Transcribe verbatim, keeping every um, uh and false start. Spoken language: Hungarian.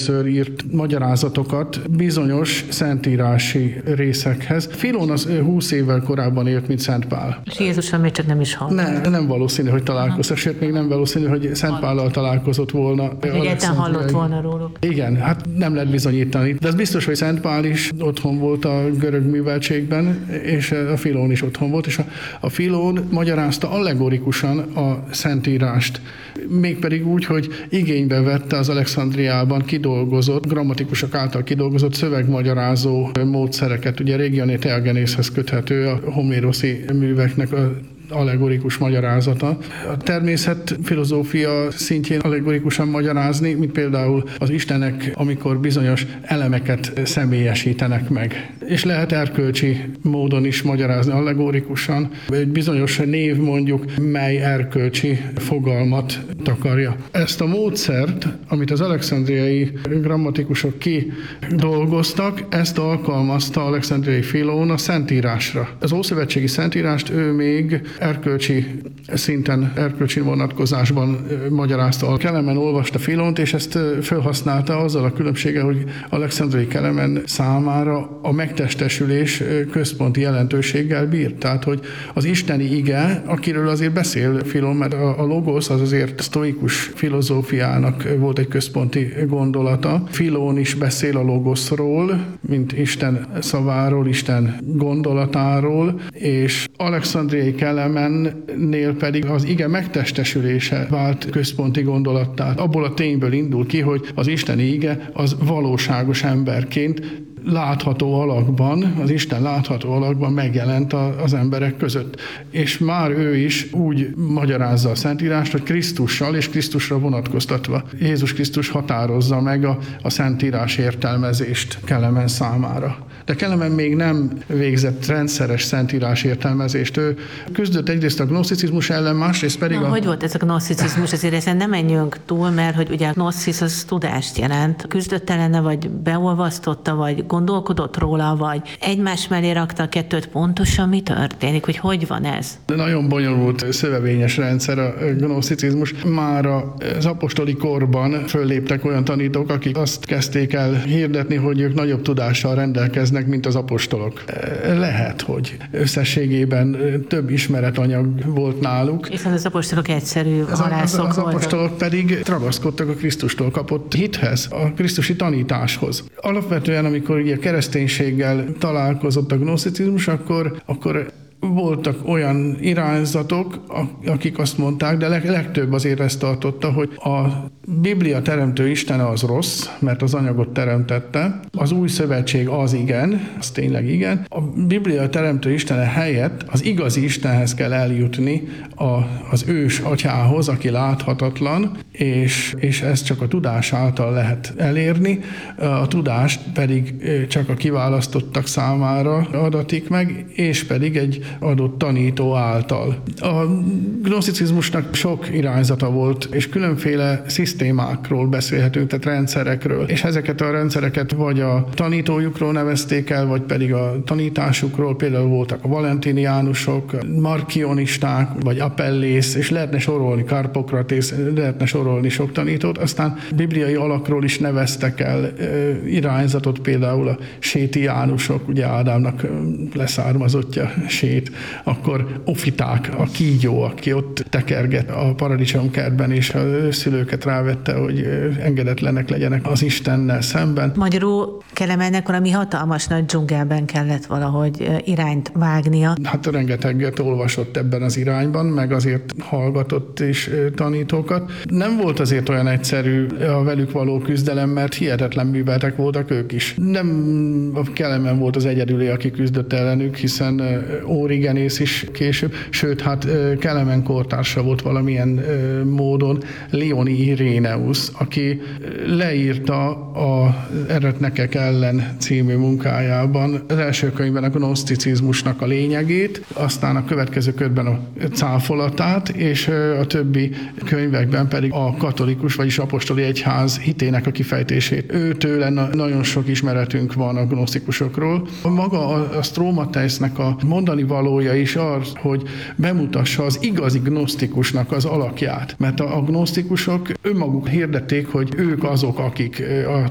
először írt magyarázatokat bizonyos szentírási részekhez. Filón az húsz évvel korábban élt, mint Szent Pál. És Jézussal még csak nem is hallott. Ne, nem valószínű, hogy találkozott, sőt, még nem valószínű, hogy Szent Pállal találkozott volna. Egyáltalán hallott volna róluk. Igen, hát nem lehet bizonyítani. De az biztos, hogy Szent Pál is otthon volt a görög műveltségben, és a Filón is otthon volt, és a, a Filón magyarázta allegorikusan a Szentírást. Mégpedig úgy, hogy igénybe vette az Alexandriában kidolgozott, grammatikusok által kidolgozott szövegmagyarázó módszereket. Ugye Regione Theagenészhez köthető a homéroszi műveknek a allegorikus magyarázata. A természetfilozófia szintjén allegorikusan magyarázni, mint például az istenek, amikor bizonyos elemeket személyesítenek meg. És lehet erkölcsi módon is magyarázni allegorikusan. Egy bizonyos név mondjuk, mely erkölcsi fogalmat takarja. Ezt a módszert, amit az alexandriai grammatikusok kidolgoztak, ezt alkalmazta Alexandriai Filón a Szentírásra. Az ószövetségi Szentírást ő még erkölcsi szinten, erkölcsi vonatkozásban magyarázta. A Kelemen olvasta Filont, és ezt felhasználta azzal a különbséggel, hogy Alexandriai Kelemen számára a megtestesülés központi jelentőséggel bírt. Tehát, hogy az isteni ige, akiről azért beszél Filon, mert a logosz az azért sztoikus filozófiának volt egy központi gondolata. Filón is beszél a logoszról, mint Isten szaváról, Isten gondolatáról, és Alexandriai Kelemennél pedig az ige megtestesülése vált központi gondolattá. Abból a tényből indul ki, hogy az isteni ige az valóságos emberként látható alakban, az Isten látható alakban megjelent az emberek között. És már ő is úgy magyarázza a Szentírást, hogy Krisztussal és Krisztusra vonatkoztatva Jézus Krisztus határozza meg a, a Szentírás értelmezést Kelemen számára. De Kelemen még nem végzett rendszeres szentírás értelmezést. Ő küzdött egyrészt a gnoszticizmus ellen, másrészt pedig Na, a... hogy volt ez a gnoszticizmus? Azért ezen nem menjünk túl, mert hogy ugye a gnoszis az tudást jelent. Küzdött ellene, vagy beolvasztotta, vagy gondolkodott róla, vagy egymás mellé rakta a kettőt. Pontosan mi történik? Hogy hogy van ez? De nagyon bonyolult, szövevényes rendszer a gnoszticizmus. Már az apostoli korban fölléptek olyan tanítók, akik azt kezdték el hirdetni, hogy ők nagyobb tudással rendelkeznek, mint az apostolok. Lehet, hogy összességében több ismeretanyag volt náluk. Hiszen az apostolok egyszerű halászok voltak. Az, az apostolok pedig ragaszkodtak a Krisztustól kapott hithez, a krisztusi tanításhoz. Alapvetően, amikor ugye kereszténységgel találkozott a gnoszticizmus, akkor, akkor voltak olyan irányzatok, akik azt mondták, de leg, legtöbb azért ezt tartotta, hogy a Biblia teremtő Istene az rossz, mert az anyagot teremtette, az új szövetség az igen, az tényleg igen. A Biblia teremtő Istene helyett az igazi Istenhez kell eljutni, a, az ős atyához, aki láthatatlan, és, és ezt csak a tudás által lehet elérni, a tudást pedig csak a kiválasztottak számára adatik meg, és pedig egy adott tanító által. A gnoszticizmusnak sok irányzata volt, és különféle szisztémákról beszélhetünk, tehát rendszerekről. És ezeket a rendszereket vagy a tanítójukról nevezték el, vagy pedig a tanításukról, például voltak a valentiniánusok, markionisták, vagy apellész, és lehetne sorolni Karpokratész, lehetne sorolni sok tanítót. Aztán bibliai alakról is neveztek el irányzatot, például a sétiánusok, ugye Ádámnak leszármazottja Sét, akkor ofiták, a kígyó, aki ott tekerget a paradicsomkertben, és a szülőket rávette, hogy engedetlenek legyenek az Istennel szemben. Magyarul Kelemennek valami hatalmas nagy dzsungelben kellett valahogy irányt vágnia. Hát rengeteget olvasott ebben az irányban, meg azért hallgatott is tanítókat. Nem volt azért olyan egyszerű a velük való küzdelem, mert hihetetlen műveltek voltak ők is. Nem a Kelemen volt az egyedüli, aki küzdött ellenük, hiszen Origenész is később, sőt, hát Kelemen kortársa volt valamilyen módon, Leoni Iréneusz, aki leírta a Eretnekek ellen című munkájában az első könyvben a gnoszticizmusnak a lényegét, aztán a következő könyvben a cáfolatát, és a többi könyvekben pedig a katolikus, vagyis apostoli egyház hitének a kifejtését. Őtőle nagyon sok ismeretünk van a gnosztikusokról. Maga a Stromateisznek a mondani valója is az, hogy bemutassa az igazi gnosztikusnak az alakját. Mert a gnosztikusok önmaguk hirdették, hogy ők azok, akik a